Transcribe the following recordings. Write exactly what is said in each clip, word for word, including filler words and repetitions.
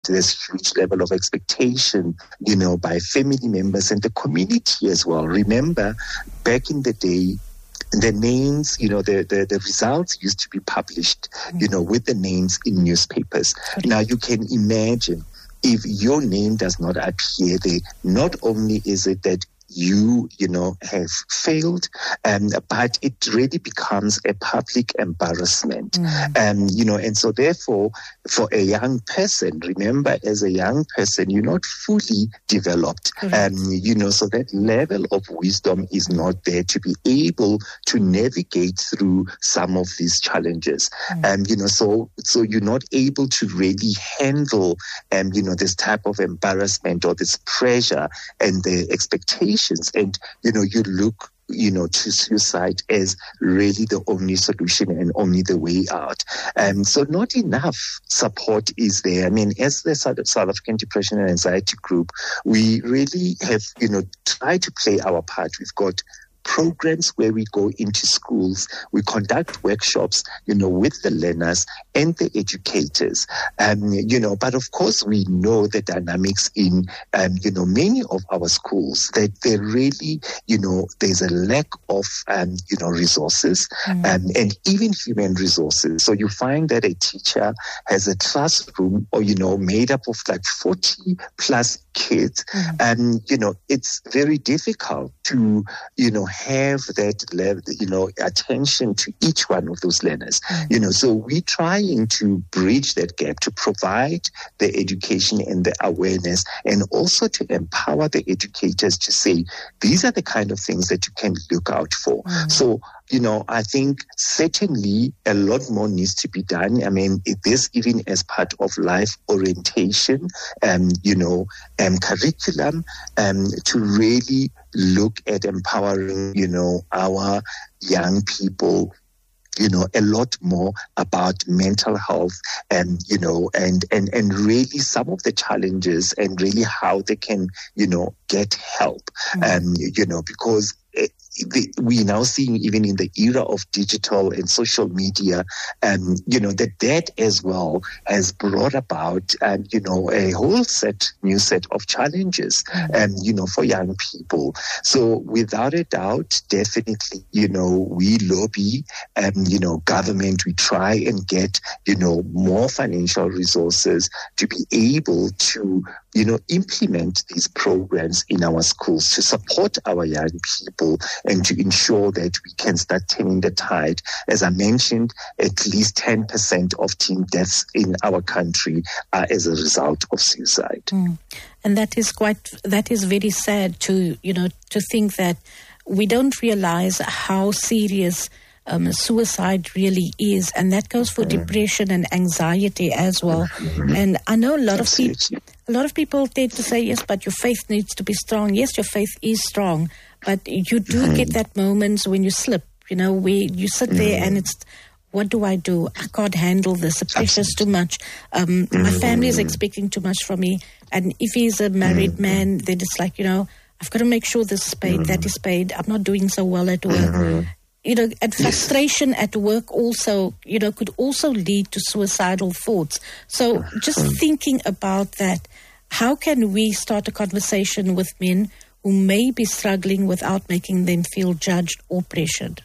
this huge level of expectation, you know, by family members and the community as well. Remember, back in the day, the names, you know, the, the, the results used to be published, you know, with the names in newspapers. Now you can imagine if your name does not appear there, not only is it that you, you know, have failed, um, but it really becomes a public embarrassment. Mm. Um, you know, and so therefore, for a young person, remember, as a young person, you're not fully developed. Um, you know, so that level of wisdom is not there to be able to navigate through some of these challenges. And, mm. um, you know, so, so you're not able to really handle, um, you know, this type of embarrassment or this pressure and the expectations. And, you know, you look, you know, to suicide as really the only solution and only the way out. And um, so not enough support is there. I mean, as the South African Depression and Anxiety Group, we really have, you know, tried to play our part. We've got programs where we go into schools, we conduct workshops, you know, with the learners and the educators, um, you know, but of course we know the dynamics in, um, you know, many of our schools that they really, you know, there's a lack of, um, you know, resources mm. um, and even human resources. So you find that a teacher has a classroom or, you know, made up of like forty plus kids, mm. and, you know, it's very difficult to, you know, have that level, you know, attention to each one of those learners. Mm. You know, so we're trying to bridge that gap to provide the education and the awareness, and also to empower the educators to say, these are the kind of things that you can look out for. Mm. So, you know, I think certainly a lot more needs to be done. I mean, this even as part of life orientation, um, you know, um, curriculum, um, to really look at empowering, you know, our young people, you know, a lot more about mental health and, you know, and, and, and really some of the challenges and really how they can, you know, get help, mm-hmm. um, you know, because it, The, we're now seeing even in the era of digital and social media, um, you know, that that as well has brought about, um, you know, a whole set, new set of challenges, um, you know, for young people. So without a doubt, definitely, you know, we lobby, um, you know, government, we try and get, you know, more financial resources to be able to, you know, implement these programs in our schools to support our young people and to ensure that we can start turning the tide. As I mentioned, at least ten percent of teen deaths in our country are as a result of suicide. Mm. And that is quite, that is very sad to, you know, to think that we don't realize how serious Um, suicide really is, and that goes for mm-hmm. depression and anxiety as well. Mm-hmm. And I know a lot of people, a lot of people tend to say, yes, but your faith needs to be strong. Yes, your faith is strong, but you do mm-hmm. get that moments when you slip. You know, where you sit mm-hmm. there and it's, what do I do? I can't handle this. The pressure's too much. Um, mm-hmm. My family is expecting too much from me. And if he's a married mm-hmm. man, then it's like, you know, I've got to make sure this is paid, mm-hmm. that is paid. I'm not doing so well at work. Mm-hmm. You know, and frustration yes. at work also, you know, could also lead to suicidal thoughts. So just thinking about that, how can we start a conversation with men who may be struggling without making them feel judged or pressured?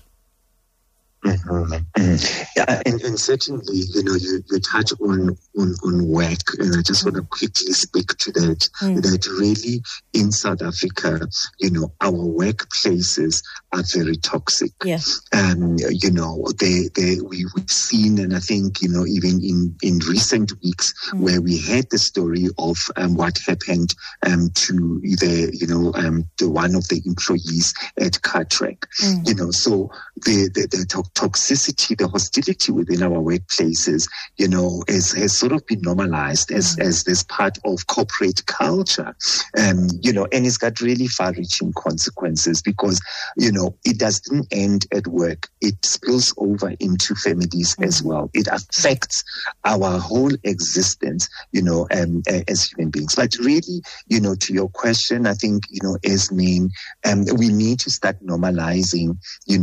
Mm-hmm. Mm-hmm. Yeah, and, and certainly, you know, you, you touch on, on, on work, and I just want to quickly speak to that, mm. that really in South Africa, you know, our workplaces are very toxic. Yes. Um, you know, they, they, we, we've seen, and I think, you know, even in, in recent weeks mm. where we had the story of um, what happened um, to the, you know, um, the one of the employees at Cartrack, mm. you know, so the, the, the to- toxicity, the hostility within our workplaces, you know, has, has sort of been normalized as, mm. as this part of corporate culture, um, you know, and it's got really far-reaching consequences because, you know, it doesn't end at work. It spills over into families mm. as well. It affects our whole existence, you know, um, as human beings. But really, you know, to your question, I think, you know, as men, um, we need to start normalizing, you know,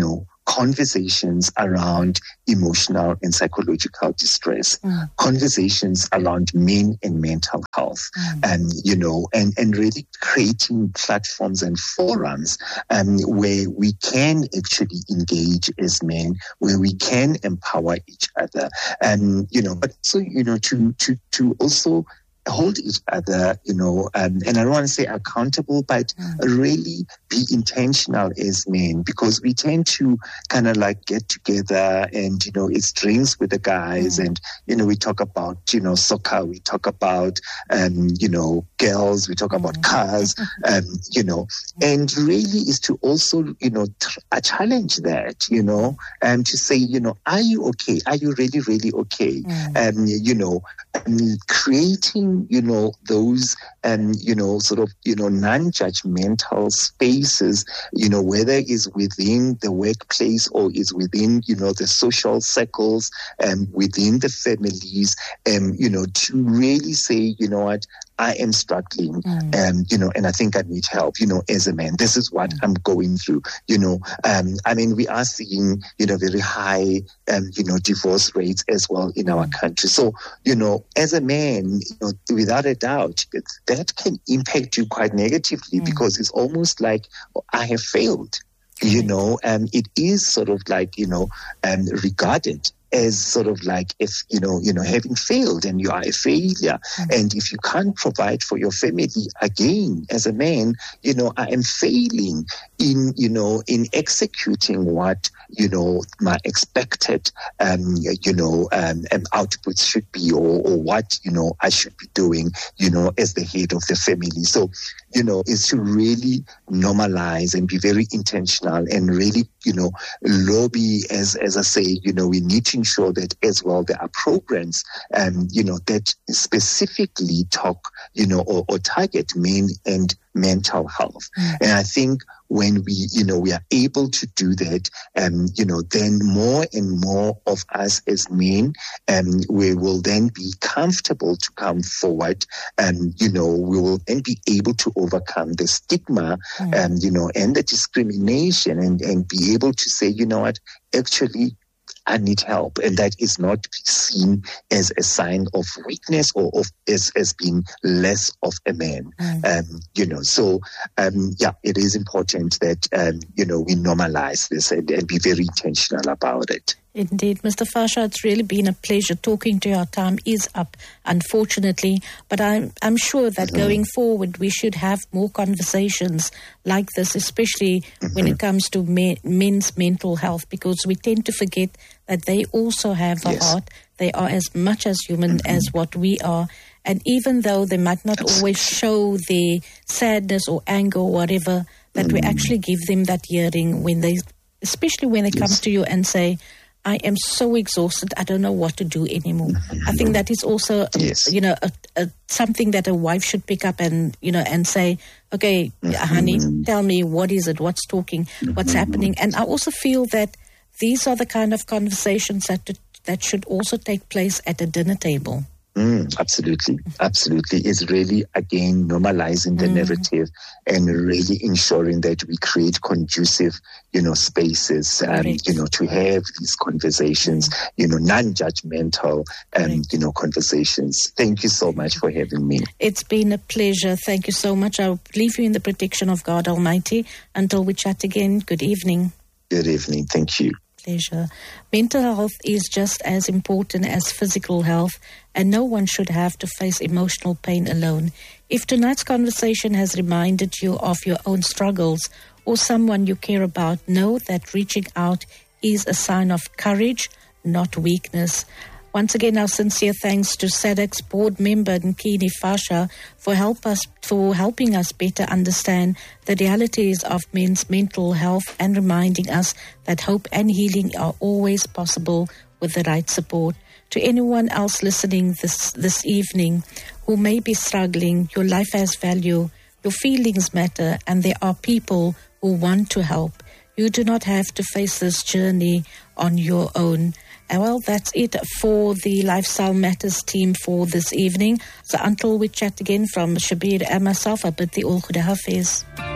conversations around emotional and psychological distress, mm. conversations around men and mental health, mm. and, you know, and, and really creating platforms and forums um, where we can actually engage as men, where we can empower each other, and, you know, but also, you know, to, to, to also hold each other, you know, um, and I don't want to say accountable, but mm. really be intentional as men, because we tend to kind of like get together and, you know, it's drinks with the guys mm. and, you know, we talk about, you know, soccer, we talk about, um, you know, girls, we talk mm. about cars, um, you know, and really is to also, you know, tr- challenge that, you know, and to say, you know, are you okay? Are you really, really okay? Mm. Um, you know, um, creating, you know, those, um, you know, sort of, you know, non-judgmental spaces, you know, whether it's within the workplace or is within, you know, the social circles, and um, within the families, um, you know, to really say, you know what, I am struggling, mm. um, you know, and I think I need help, you know, as a man. This is what mm. I'm going through, you know. Um, I mean, we are seeing, you know, very high, um, you know, divorce rates as well in mm. our country. So, you know, as a man, you know, without a doubt, that can impact you quite negatively mm. because it's almost like, oh, I have failed, mm. you know, and it is sort of like, you know, um, regarded as sort of like, if, you know, you know, having failed and you are a failure. Mm-hmm. And if you can't provide for your family, again, as a man, you know, I am failing in, you know, in executing what, you know, my expected, um, you know, um, um, outputs should be, or, or what, you know, I should be doing, you know, as the head of the family. So, you know, is to really normalize and be very intentional and really, you know, lobby, as, as I say, you know, we need to ensure that as well there are programs, um, you know, that specifically talk, you know, or, or target men and mental health. Mm. And I think when we, you know, we are able to do that, um, you know, then more and more of us as men, um, we will then be comfortable to come forward, and, you know, we will then be able to overcome the stigma, mm. um, you know, and the discrimination, and, and be able to say, you know what, actually, I need help, and that is not seen as a sign of weakness or of as, as being less of a man. Mm. Um, you know, so um, yeah, it is important that um, you know, we normalize this and, and be very intentional about it. Indeed, Mister Fasha, it's really been a pleasure talking to you. Our time is up, unfortunately, but I'm, I'm sure that mm-hmm. going forward we should have more conversations like this, especially mm-hmm. when it comes to me, men's mental health, because we tend to forget that they also have a yes. heart. They are as much as human mm-hmm. as what we are. And even though they might not always show their sadness or anger or whatever, that mm-hmm. we actually give them that hearing when they, especially when they yes. come to you and say, I am so exhausted, I don't know what to do anymore. I think that is also, yes. you know, a, a, something that a wife should pick up and, you know, and say, okay, mm-hmm. honey, tell me, what is it, what's talking, what's mm-hmm. happening. And I also feel that these are the kind of conversations that that should also take place at a dinner table. Mm, absolutely, absolutely. It's really, again, normalizing the mm. narrative and really ensuring that we create conducive, you know, spaces, um, right. you know, to have these conversations, mm. you know, non-judgmental, um, right. you know, conversations. Thank you so much for having me. It's been a pleasure. Thank you so much. I'll leave you in the protection of God Almighty until we chat again. Good evening. Good evening. Thank you. Pleasure. Mental health is just as important as physical health, and no one should have to face emotional pain alone. If tonight's conversation has reminded you of your own struggles or someone you care about, know that reaching out is a sign of courage, not weakness. Once again, our sincere thanks to SADC's board member Nkini Fasha for help us for helping us better understand the realities of men's mental health and reminding us that hope and healing are always possible with the right support. To anyone else listening this this evening who may be struggling, your life has value, your feelings matter, and there are people who want to help. You do not have to face this journey on your own. And well, that's it for the Lifestyle Matters team for this evening. So until we chat again, from Shabir and myself, I bid thee all Khuda Hafiz.